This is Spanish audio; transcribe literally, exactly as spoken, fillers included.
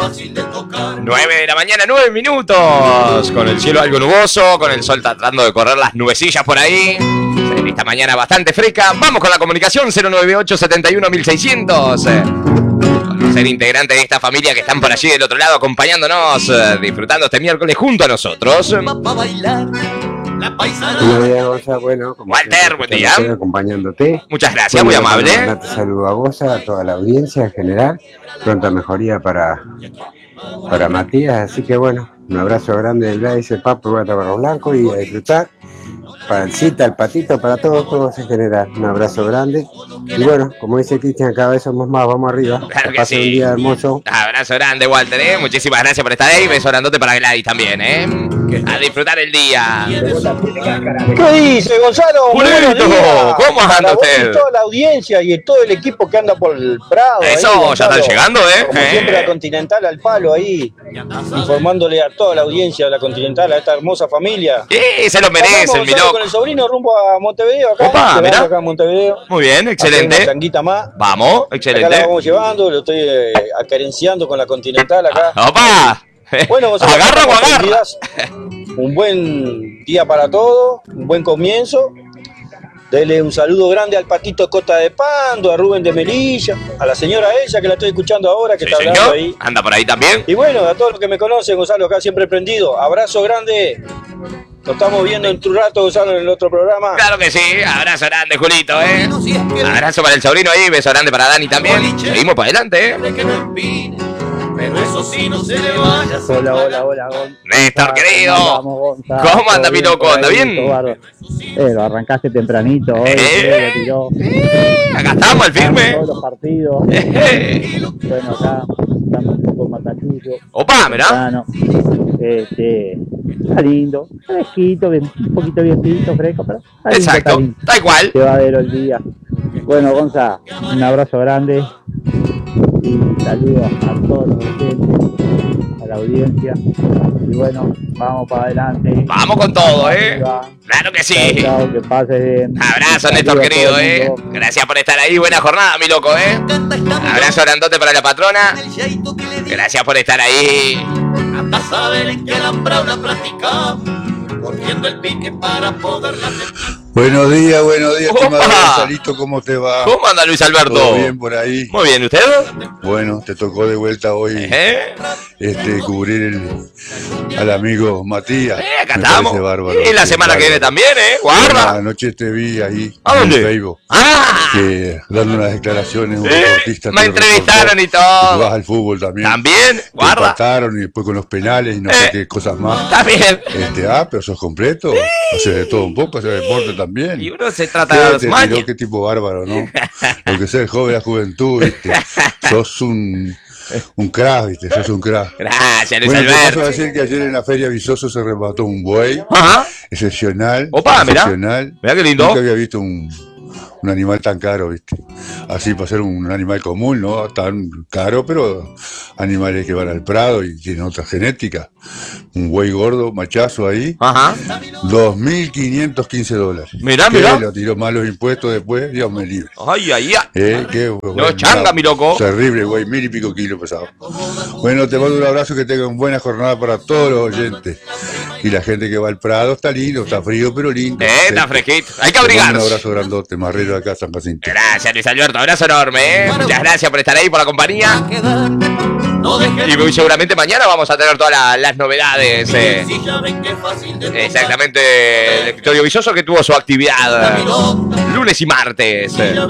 nueve de la mañana, nueve minutos. Con el cielo algo nuboso, con el sol tratando de correr las nubecillas por ahí. En esta mañana bastante fresca. Vamos con la comunicación cero nueve ocho, setenta y uno, mil seiscientos. Con ser integrante de esta familia que están por allí del otro lado acompañándonos, disfrutando este miércoles junto a nosotros. Buenos días, Gonza. Bueno, como Walter, buen día. Acompañándote. Muchas gracias, bueno, muy amable. Te saludo a vos, a toda la audiencia en general. Pronta mejoría para, para Matías. Así que bueno, un abrazo grande del Dice Papo, voy a Barro Blanco y a disfrutar. Para el Cita, el Patito, para todos, todos en general. Un abrazo grande. Y bueno, como dice Cristian, cada vez somos más, vamos arriba. Claro que pase sí. Un día hermoso. Abrazo grande, Walter, ¿eh? Muchísimas gracias por estar ahí. Beso grandote para Gladys también, ¿eh? A disfrutar el día. ¿Qué dice, Gonzalo? Julito, ¿cómo anda usted? Y toda la audiencia y todo el equipo que anda por el Prado. Eso, ahí, ya están llegando, ¿eh? Como eh. siempre, la Continental al palo ahí, informándole a toda la audiencia de la Continental, a esta hermosa familia. Sí, se lo merecen, mi loco. Con el sobrino rumbo a Montevideo, acá. Opa, mirá. Acá a Montevideo. Muy bien, excelente. Una tanguita más. Vamos, excelente. Acá la vamos llevando, lo estoy eh, acarenciando con la Continental acá. ¡Opa! Bueno, Gonzalo, agarra o agarra. Un buen día para todos, un buen comienzo. Dele un saludo grande al Patito Cota de Pando, a Rubén de Melilla, a la señora ella que la estoy escuchando ahora, que Sí, está hablando señor. ahí. Anda por ahí también. Y bueno, a todos los que me conocen, Gonzalo, acá siempre prendido. Abrazo grande. Nos estamos viendo en tu rato, Gonzalo, en el otro programa. Claro que sí, abrazo grande, Julito, ¿eh? Abrazo para el sobrino ahí, beso grande para Dani también. Seguimos para adelante, ¿eh? Pero eso sí no se le vaya. Hola, hola, hola, Gon. Néstor, querido. Vamos, Gonza. ¿Cómo anda, ¿Todo mi bien loco? por ¿Anda ahí? bien? Todo bárbaro. Eh, lo arrancaste tempranito hoy, Eh. lo tiró. Acá estamos, al firme. Todos los partidos. Eh. Bueno, acá estamos un poco matachullo. Opa, mirá. Temprano. Este, está lindo, fresquito, bien, un poquito vientito, fresco, pero está lindo, está Exacto, lindo. tal cual. Llevadero el día. Bueno, Gonza, un abrazo grande y saludos a todos los oyentes, a la audiencia. Y bueno, vamos para adelante. Vamos con todo, Vamos ¿eh? arriba. Claro que sí. Chao, chao, que pases bien. Abrazo, Saludos Néstor, a todo querido, el ¿eh? mundo. Gracias por estar ahí. Buena jornada, mi loco, ¿eh? Abrazo grandote para la patrona. Gracias por estar ahí. Anda a saber en qué alambrada la practicamos, corriendo el pique para poderla tener. Buenos días, buenos días, Opa. estimado Gonzalito, ¿cómo te va? ¿Cómo anda Luis Alberto? ¿Todo bien por ahí? Muy bien, ¿usted? Bueno, te tocó de vuelta hoy ¿Eh? este, cubrir el, al amigo Matías. Eh, acá Me estamos. parece bárbaro. Y la Sí, semana que viene bárbaro. también, ¿eh? Bueno, Guarda. anoche te vi ahí ¿A en dónde? Facebook, ¡Ah! que dando unas declaraciones, un Eh, deportista. me te entrevistaron y reportó, que todo. jugás al fútbol también. También, Te guarda. empataron y después con los penales y no Eh. sé qué cosas más. Está bien. Este, ah, pero sos completo. Haces de todo un poco, haces deporte también. Y uno se trata ¿Qué de te las tiró? mañas. Qué tipo bárbaro, ¿no? Porque ser joven, la juventud, ¿viste? Sos un, un crack, ¿viste? Sos un crack. Gracias, Luis Bueno, te paso a Alberto. decir que ayer en la Feria Visoso se remató un buey Ajá. excepcional. Opa, mirá. excepcional. Mirá qué lindo. Nunca había visto un, un animal tan caro, ¿viste? Así para ser un animal común, ¿no? Tan caro, pero animales que van al prado y tienen otra genética. Un buey gordo, machazo ahí. Ajá. dos mil quinientos quince dólares. Mirá, ¿Qué? mirá. Lo tiró mal los impuestos después, Dios me libre. Ay, ay, ay. Eh, qué No es changa, mi loco. Terrible, güey, mil y pico kilos pesado. Bueno, te mando un abrazo, que tengan buena jornada para todos los oyentes. Y la gente que va al Prado, está lindo, está frío, pero lindo. Eh, está fresquito. Hay que Te mando abrigarse. Un abrazo grandote, Marrero de acá, San Jacinto. Gracias, Luis Alberto. Abrazo enorme, ¿eh? Muchas gracias por estar ahí, por la compañía. No dejes Y muy seguramente mañana vamos a tener todas la- las novedades. eh. si ya ven que es fácil de tocar. Exactamente, el escritorio Visoso que tuvo su actividad eh, lunes y martes. eh.